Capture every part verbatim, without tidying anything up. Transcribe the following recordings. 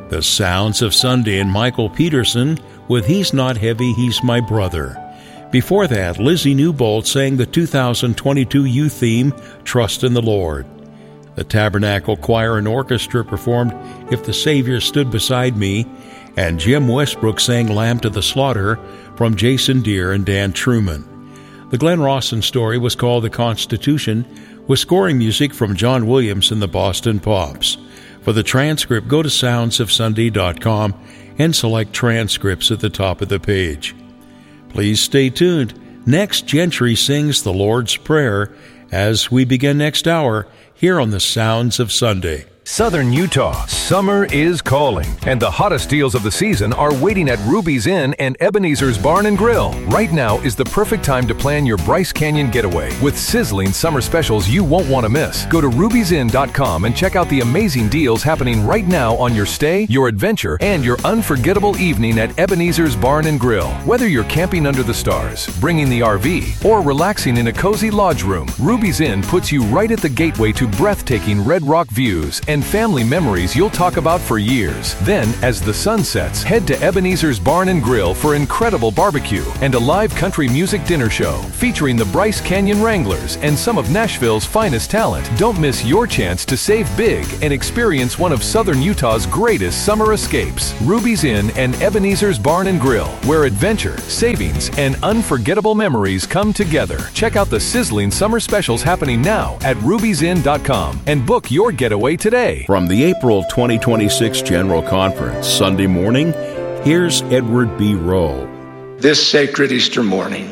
The Sounds of Sunday and Michael Peterson with He's Not Heavy, He's My Brother. Before that, Lizzie Newbold sang the two thousand twenty-two youth theme, Trust in the Lord. The Tabernacle Choir and Orchestra performed If the Savior Stood Beside Me, and Jim Westbrook sang Lamb to the Slaughter from Jason Deere and Dan Truman. The Glenn Rawson story was called The Constitution, with scoring music from John Williams and the Boston Pops. For the transcript, go to sounds of sunday dot com and select Transcripts at the top of the page. Please stay tuned. Next, Gentry sings the Lord's Prayer as we begin next hour here on the Sounds of Sunday. Southern Utah, summer is calling, and the hottest deals of the season are waiting at Ruby's Inn and Ebenezer's Barn and Grill. Right now is the perfect time to plan your Bryce Canyon getaway with sizzling summer specials you won't want to miss. Go to rubies inn dot com and check out the amazing deals happening right now on your stay, your adventure, and your unforgettable evening at Ebenezer's Barn and Grill. Whether you're camping under the stars, bringing the R V, or relaxing in a cozy lodge room, Ruby's Inn puts you right at the gateway to breathtaking Red Rock views and family memories you'll talk about for years. Then, as the sun sets, head to Ebenezer's Barn and Grill for incredible barbecue and a live country music dinner show featuring the Bryce Canyon Wranglers and some of Nashville's finest talent. Don't miss your chance to save big and experience one of Southern Utah's greatest summer escapes. Ruby's Inn and Ebenezer's Barn and Grill, where adventure, savings, and unforgettable memories come together. Check out the sizzling summer specials happening now at rubies inn dot com and book your getaway today. From the April twenty twenty-six General Conference, Sunday morning, here's Edward B. Rowe. This sacred Easter morning,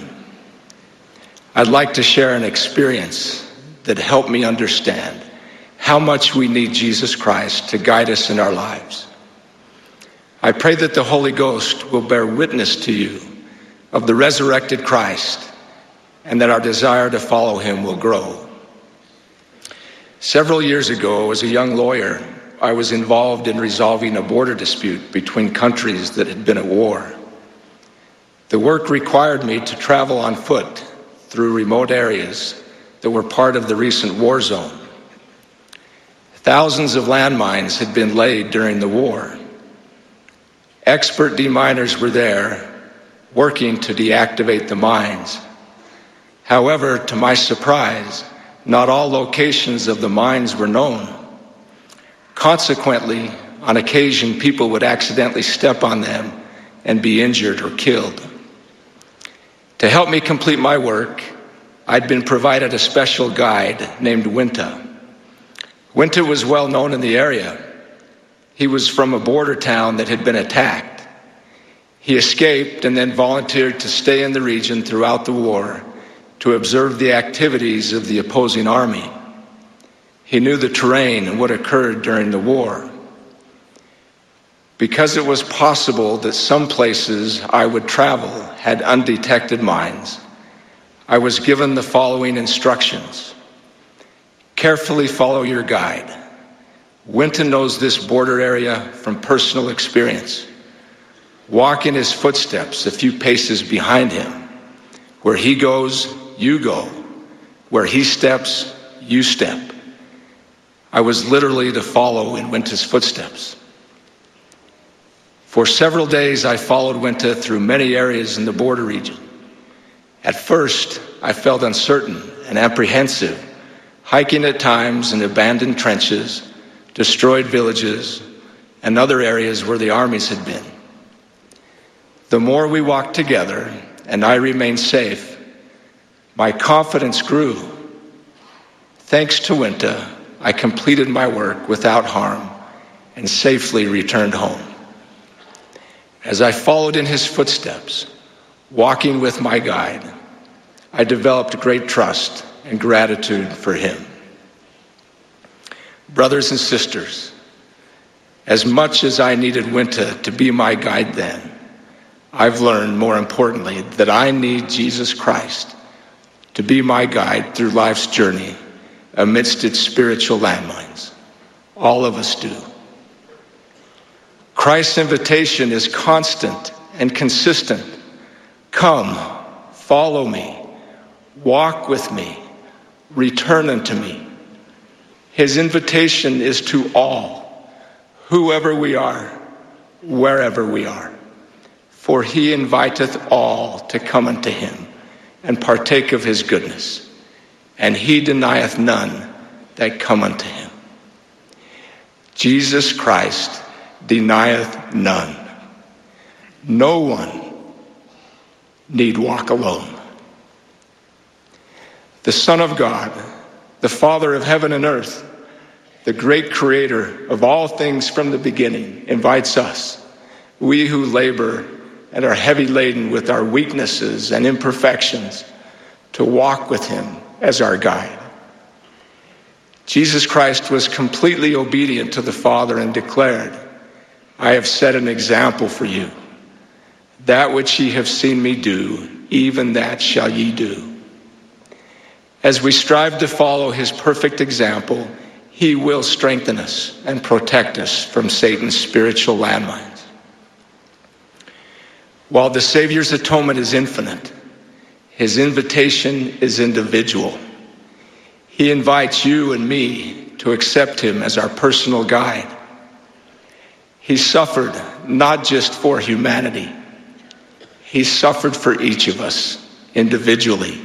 I'd like to share an experience that helped me understand how much we need Jesus Christ to guide us in our lives. I pray that the Holy Ghost will bear witness to you of the resurrected Christ and that our desire to follow him will grow. Several years ago, as a young lawyer, I was involved in resolving a border dispute between countries that had been at war. The work required me to travel on foot through remote areas that were part of the recent war zone. Thousands of landmines had been laid during the war. Expert deminers were there working to deactivate the mines. However, to my surprise, not all locations of the mines were known. Consequently, on occasion, people would accidentally step on them and be injured or killed. To help me complete my work, I'd been provided a special guide named Winta. Winta was well known in the area. He was from a border town that had been attacked. He escaped and then volunteered to stay in the region throughout the war to observe the activities of the opposing army. He knew the terrain and what occurred during the war. Because it was possible that some places I would travel had undetected mines, I was given the following instructions. Carefully follow your guide. Winton knows this border area from personal experience. Walk in his footsteps a few paces behind him. Where he goes, you go. Where he steps, you step. I was literally to follow in Winta's footsteps. For several days, I followed Winta through many areas in the border region. At first, I felt uncertain and apprehensive, hiking at times in abandoned trenches, destroyed villages, and other areas where the armies had been. The more we walked together and I remained safe, my confidence grew. Thanks to Winta, I completed my work without harm and safely returned home. As I followed in his footsteps, walking with my guide, I developed great trust and gratitude for him. Brothers and sisters, as much as I needed Winta to be my guide then, I've learned, more importantly, that I need Jesus Christ to be my guide through life's journey amidst its spiritual landmines. All of us do. Christ's invitation is constant and consistent. Come, follow me, walk with me, return unto me. His invitation is to all, whoever we are, wherever we are. For he inviteth all to come unto him, and partake of his goodness. And he denieth none that come unto him. Jesus Christ denieth none. No one need walk alone. The Son of God, the Father of heaven and earth, the great creator of all things from the beginning, invites us, we who labor and are heavy laden with our weaknesses and imperfections, to walk with him as our guide. Jesus Christ was completely obedient to the Father and declared, I have set an example for you. That which ye have seen me do, even that shall ye do. As we strive to follow his perfect example, he will strengthen us and protect us from Satan's spiritual landmines. While the Savior's atonement is infinite, his invitation is individual. He invites you and me to accept him as our personal guide. He suffered not just for humanity. He suffered for each of us individually.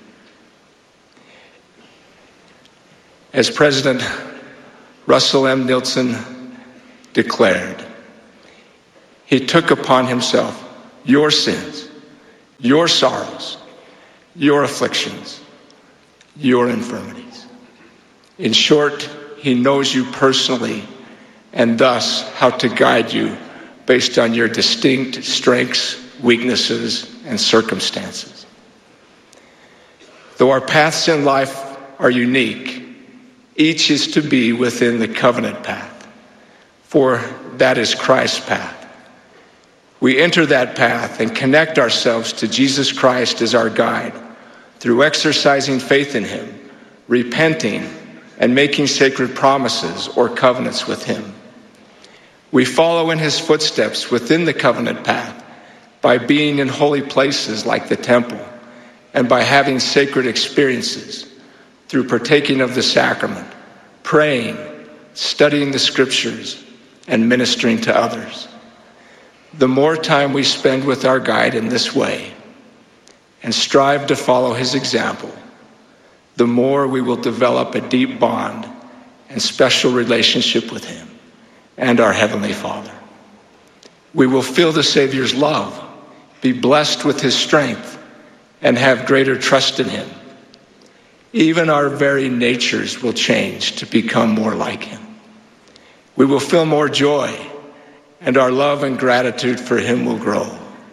As President Russell M. Nelson declared, he took upon himself your sins, your sorrows, your afflictions, your infirmities. In short, he knows you personally and thus how to guide you based on your distinct strengths, weaknesses, and circumstances. Though our paths in life are unique, each is to be within the covenant path, for that is Christ's path. We enter that path and connect ourselves to Jesus Christ as our guide through exercising faith in him, repenting, and making sacred promises or covenants with him. We follow in his footsteps within the covenant path by being in holy places like the temple and by having sacred experiences through partaking of the sacrament, praying, studying the scriptures, and ministering to others. The more time we spend with our guide in this way and strive to follow his example, the more we will develop a deep bond and special relationship with him and our Heavenly Father. We will feel the Savior's love, be blessed with his strength, and have greater trust in him. Even our very natures will change to become more like him. We will feel more joy, and our love and gratitude for him will grow.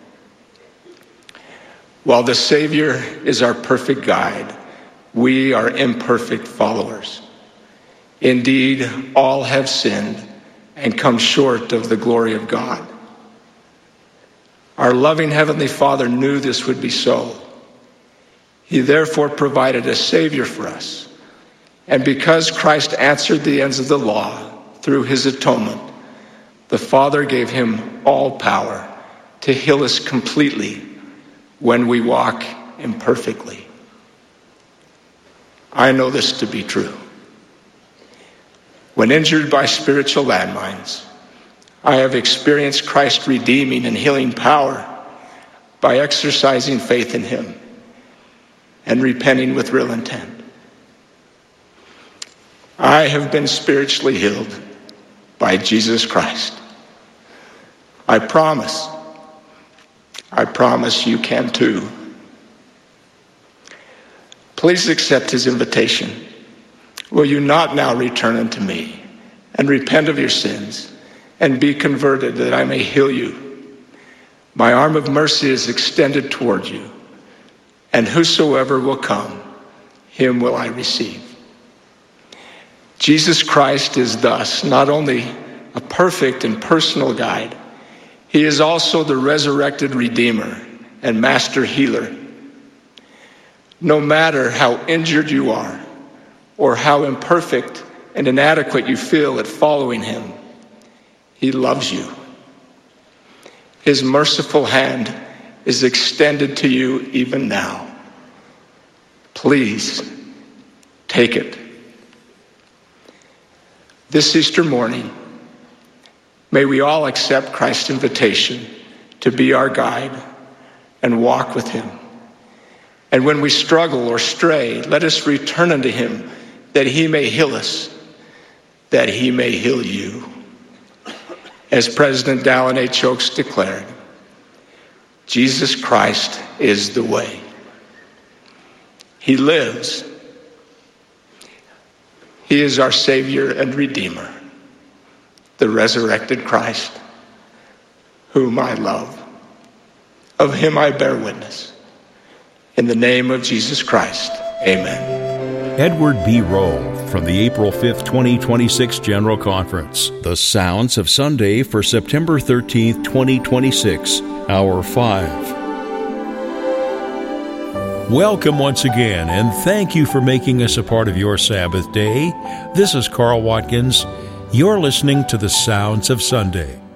While the Savior is our perfect guide, we are imperfect followers. Indeed, all have sinned and come short of the glory of God. Our loving Heavenly Father knew this would be so. He therefore provided a Savior for us. And because Christ answered the ends of the law through his atonement, the Father gave him all power to heal us completely when we walk imperfectly. I know this to be true. When injured by spiritual landmines, I have experienced Christ's redeeming and healing power by exercising faith in him and repenting with real intent. I have been spiritually healed by Jesus Christ. I promise, I promise you can too. Please accept his invitation. Will you not now return unto me and repent of your sins and be converted that I may heal you? My arm of mercy is extended toward you, and whosoever will come, him will I receive. Jesus Christ is thus not only a perfect and personal guide, he is also the resurrected Redeemer and Master Healer. No matter how injured you are or how imperfect and inadequate you feel at following him, he loves you. His merciful hand is extended to you even now. Please take it. This Easter morning, May we all accept Christ's invitation to be our guide and walk with him. And when we struggle or stray, let us return unto him, that he may heal us, that he may heal you. As President Dallin H. Oaks declared, Jesus Christ is the way. He lives. He is our Savior and Redeemer, the resurrected Christ, whom I love. Of him I bear witness. In the name of Jesus Christ, amen. Edward B. Rowe from the April fifth, twenty twenty-six General Conference. The Sounds of Sunday for September thirteenth, twenty twenty-six, Hour five. Welcome once again, and thank you for making us a part of your Sabbath day. This is Carl Watkins. You're listening to The Sounds of Sunday.